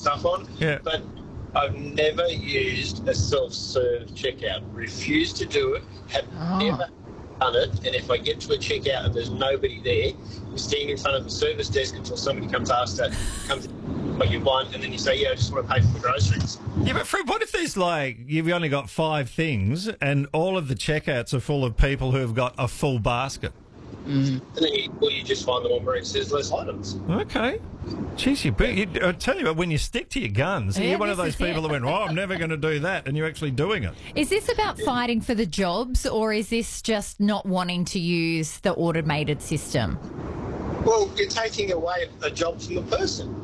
stuff on. Yeah. But I've never used a self-serve checkout. Refused to do it. Have never done it. And if I get to a checkout and there's nobody there, you're standing in front of the service desk until somebody comes what you want, and then you say, yeah, I just want to pay for the groceries. Yeah, but Fred, what if there's you've only got 5 things and all of the checkouts are full of people who have got a full basket? And then you just find the one where it says less items. Okay. Jeez, I tell you what, when you stick to your guns, you're one of those people that went, I'm never going to do that, and you're actually doing it. Is this about fighting for the jobs, or is this just not wanting to use the automated system? Well, you're taking away a job from the person.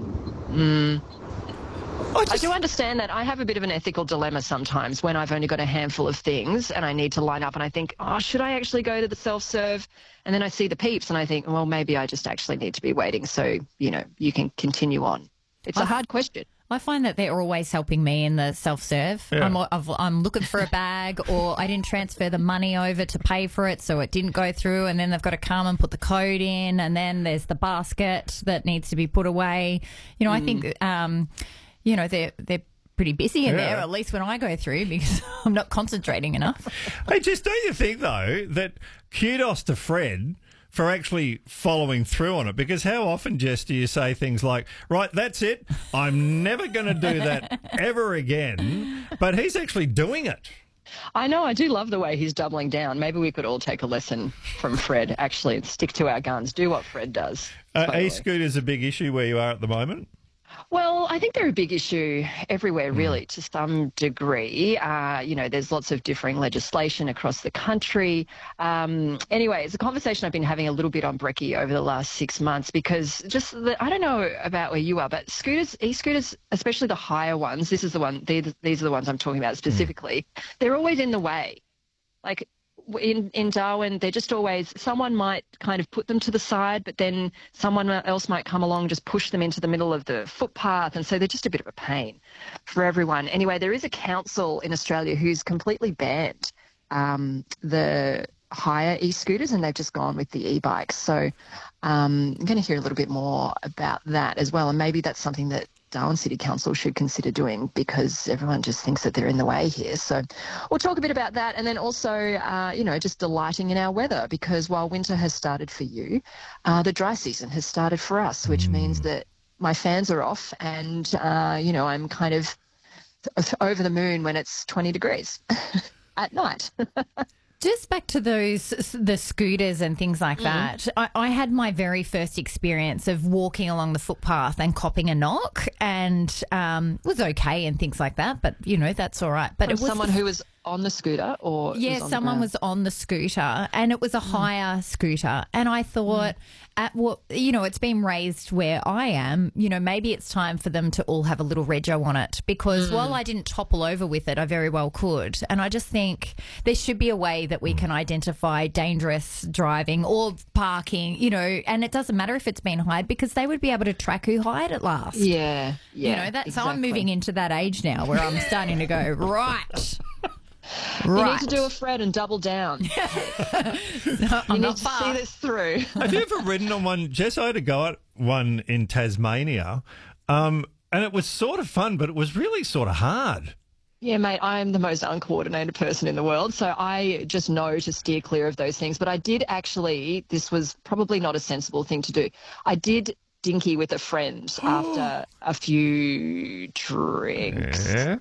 I do understand that. I have a bit of an ethical dilemma sometimes when I've only got a handful of things and I need to line up and I think, should I actually go to the self-serve? And then I see the peeps and I think, well, maybe I just actually need to be waiting so, you can continue on. It's a hard question. I find that they're always helping me in the self-serve. Yeah. I'm looking for a bag, or I didn't transfer the money over to pay for it, so it didn't go through, and then they've got to come and put the code in, and then there's the basket that needs to be put away. I think, they're pretty busy in there, at least when I go through, because I'm not concentrating enough. Hey, just don't you think, though, that kudos to Fred for actually following through on it? Because how often, Jess, do you say things like, right, that's it, I'm never going to do that ever again, but he's actually doing it. I know, I do love the way he's doubling down. Maybe we could all take a lesson from Fred, actually, and stick to our guns, do what Fred does. E-scooters a big issue where you are at the moment? Well, I think they're a big issue everywhere, really, to some degree. There's lots of differing legislation across the country. Anyway, it's a conversation I've been having a little bit on Brekkie over the last 6 months because I don't know about where you are, but e-scooters, especially the higher ones, these are the ones I'm talking about specifically, they're always in the way. Like, in Darwin, they're just always, someone might kind of put them to the side, but then someone else might come along and just push them into the middle of the footpath, and so they're just a bit of a pain for everyone. Anyway, there is a council in Australia who's completely banned the higher e-scooters, and they've just gone with the e-bikes. So I'm going to hear a little bit more about that as well, and maybe that's something that Darwin City Council should consider doing because everyone just thinks that they're in the way here. So we'll talk a bit about that, and then also, just delighting in our weather, because while winter has started for you, the dry season has started for us, which means that my fans are off and, I'm kind of over the moon when it's 20 degrees at night. Just back to the scooters and things like that. I had my very first experience of walking along the footpath and copping a knock, and was okay and things like that. But that's all right. But From it was someone who was on the scooter, or someone was on the scooter, and it was a higher scooter. And I thought, it's been raised where I am. Maybe it's time for them to all have a little rego on it, because while I didn't topple over with it, I very well could. And I just think there should be a way that we can identify dangerous driving or parking. And it doesn't matter if it's been hired, because they would be able to track who hired it last. Yeah. Exactly. So I'm moving into that age now where I'm starting to go, right. You need to do a Fred and double down. You need to see this through. Have you ever ridden on one? Jess, I had to go at one in Tasmania, and it was sort of fun, but it was really sort of hard. Yeah, mate, I'm the most uncoordinated person in the world, so I just know to steer clear of those things. But I did actually, this was probably not a sensible thing to do, I did dinky with a friend after a few drinks. Yeah.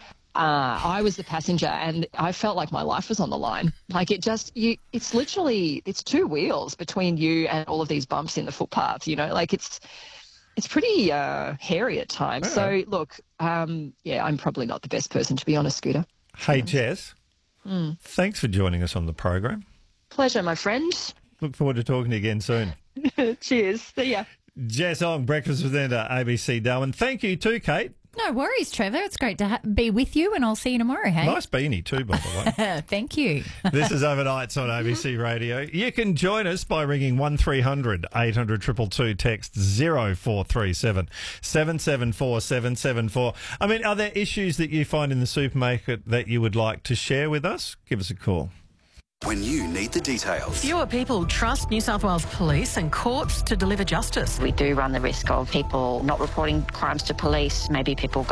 I was the passenger, and I felt like my life was on the line. Like, it's literally, it's 2 wheels between you and all of these bumps in the footpath, like it's pretty hairy at times. Yeah. So look, I'm probably not the best person to be on a scooter. Hey, Jess, thanks for joining us on the program. Pleasure, my friend. Look forward to talking to you again soon. Cheers. See ya. Jess Ong, Breakfast with Enda, ABC Darwin. Thank you too, Kate. No worries, Trevor. It's great to be with you, and I'll see you tomorrow, hey? Nice beanie too, by the way. Thank you. This is Overnights on ABC Radio. You can join us by ringing 1300 800 222, text 0437 774 774. I mean, are there issues that you find in the supermarket that you would like to share with us? Give us a call. When you need the details. Fewer people trust New South Wales police and courts to deliver justice. We do run the risk of people not reporting crimes to police, maybe people